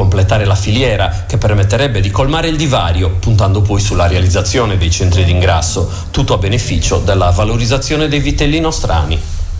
completare la filiera, che permetterebbe di colmare il divario, puntando poi sulla realizzazione dei centri d'ingrasso, tutto a beneficio della valorizzazione dei vitelli nostrani.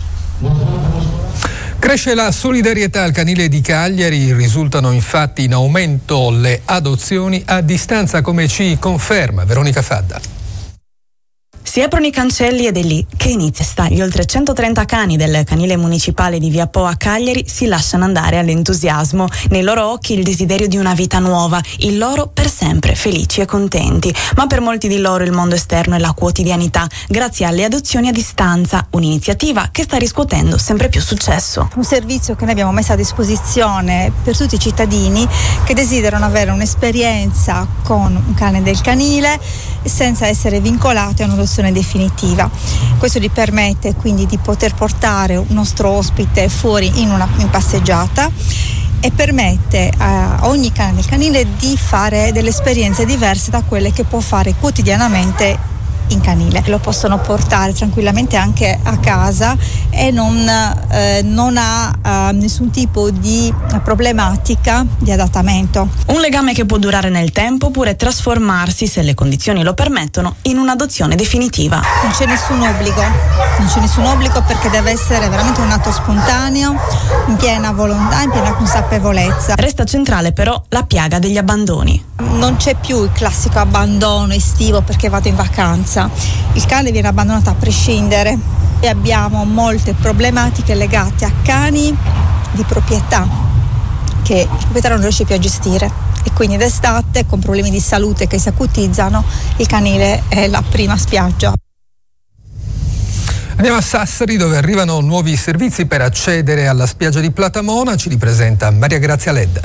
Cresce la solidarietà al canile di Cagliari, risultano infatti in aumento le adozioni a distanza, come ci conferma Veronica Fadda. Si aprono i cancelli ed è lì che inizia. Gli oltre 130 cani del canile municipale di Via Po a Cagliari si lasciano andare all'entusiasmo. Nei loro occhi il desiderio di una vita nuova, il loro per sempre felici e contenti. Ma per molti di loro il mondo esterno è la quotidianità, grazie alle adozioni a distanza, un'iniziativa che sta riscuotendo sempre più successo. Un servizio che noi abbiamo messo a disposizione per tutti i cittadini che desiderano avere un'esperienza con un cane del canile senza essere vincolati a un'adozione definitiva. Questo gli permette quindi di poter portare un nostro ospite fuori in passeggiata e permette a ogni cane del canile di fare delle esperienze diverse da quelle che può fare quotidianamente in canile. Lo possono portare tranquillamente anche a casa e non ha nessun tipo di problematica di adattamento. Un legame che può durare nel tempo oppure trasformarsi, se le condizioni lo permettono, in un'adozione definitiva. Non c'è nessun obbligo perché deve essere veramente un atto spontaneo, in piena volontà, in piena consapevolezza. Resta centrale però la piaga degli abbandoni. Non c'è più il classico abbandono estivo perché vado in vacanza. Il cane viene abbandonato a prescindere e abbiamo molte problematiche legate a cani di proprietà che il proprietario non riesce più a gestire e quindi d'estate, con problemi di salute che si acutizzano, il canile è la prima spiaggia. Andiamo a Sassari, dove arrivano nuovi servizi per accedere alla spiaggia di Platamona. Ci ripresenta Maria Grazia Ledda.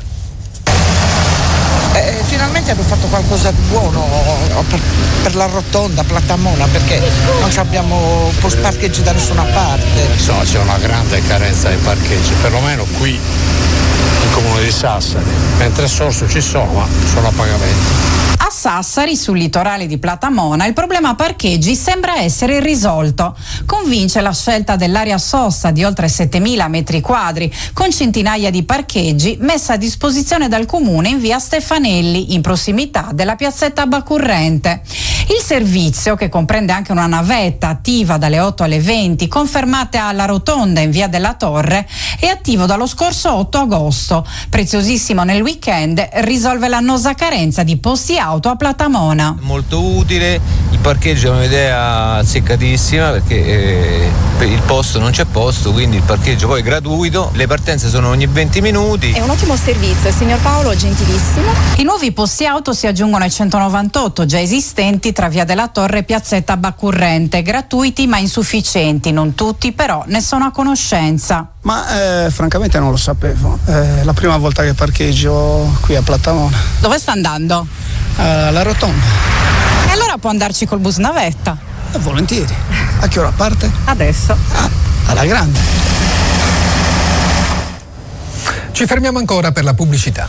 Finalmente hanno fatto qualcosa di buono per la rotonda Platamona, perché non abbiamo parcheggi da nessuna parte. Insomma, c'è una grande carenza di parcheggi, perlomeno qui nel comune di Sassari, mentre a Sorso ci sono, ma sono a pagamento. A Sassari, sul litorale di Platamona, il problema parcheggi sembra essere irrisolto. Convince la scelta dell'area sosta di oltre 7.000 metri quadri, con centinaia di parcheggi messa a disposizione dal comune in via Stefanelli, in prossimità della piazzetta Bacurrente. Il servizio, che comprende anche una navetta attiva dalle 8 alle 20, confermate alla rotonda in via della Torre, è attivo dallo scorso 8 agosto. Preziosissimo nel weekend, risolve l'annosa carenza di posti auto a Platamona. Molto utile, il parcheggio è un'idea azzeccatissima perché per il posto non c'è posto, quindi il parcheggio poi è gratuito, le partenze sono ogni 20 minuti. È un ottimo servizio, il signor Paolo gentilissimo. I nuovi posti auto si aggiungono ai 198 già esistenti tra via della Torre e piazzetta Bacurrente, gratuiti ma insufficienti, non tutti però ne sono a conoscenza. Ma francamente non lo sapevo, è la prima volta che parcheggio qui a Platamona. Dove sta andando? Alla rotonda. E allora può andarci col bus navetta? Volentieri. A che ora parte? Adesso. Alla grande. Ci fermiamo ancora per la pubblicità.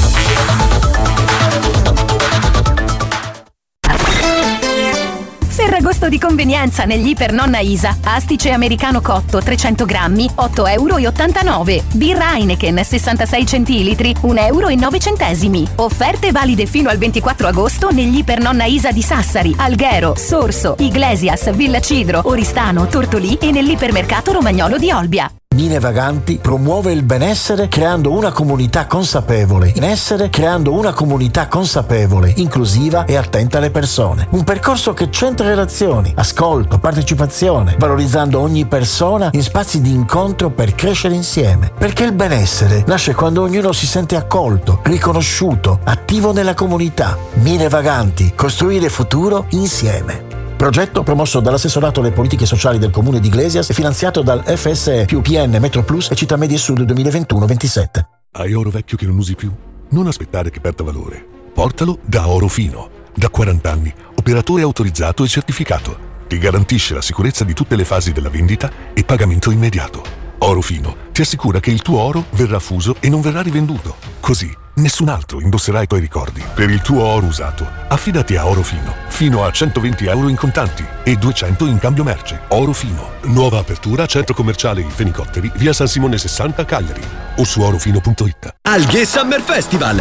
Ferragosto di convenienza negli Iper Nonna Isa. Astice americano cotto 300 grammi, 8,89 €. Birra Heineken 66 centilitri, 1,09 €. Offerte valide fino al 24 agosto negli Iper Nonna Isa di Sassari, Alghero, Sorso, Iglesias, Villa Cidro, Oristano, Tortolì e nell'ipermercato Romagnolo di Olbia. Mine Vaganti promuove il benessere creando una comunità consapevole. Benessere creando una comunità consapevole, inclusiva e attenta alle persone. Un percorso che centra relazioni, ascolto, partecipazione, valorizzando ogni persona in spazi di incontro per crescere insieme. Perché il benessere nasce quando ognuno si sente accolto, riconosciuto, attivo nella comunità. Mine Vaganti, costruire futuro insieme. Progetto promosso dall'assessorato alle politiche sociali del comune di Iglesias e finanziato dal FSE più PN Metro Plus e Città Media Sud 2021-27. Hai oro vecchio che non usi più? Non aspettare che perda valore. Portalo da Oro Fino. Da 40 anni, operatore autorizzato e certificato. Ti garantisce la sicurezza di tutte le fasi della vendita e pagamento immediato. Oro Fino ti assicura che il tuo oro verrà fuso e non verrà rivenduto. Così nessun altro indosserà i tuoi ricordi. Per il tuo oro usato, affidati a Oro Fino. Fino a 120 € in contanti e 200 in cambio merce. Oro Fino. Nuova apertura centro commerciale I Fenicotteri, via San Simone 60 Cagliari o su orofino.it. Alghe Summer Festival.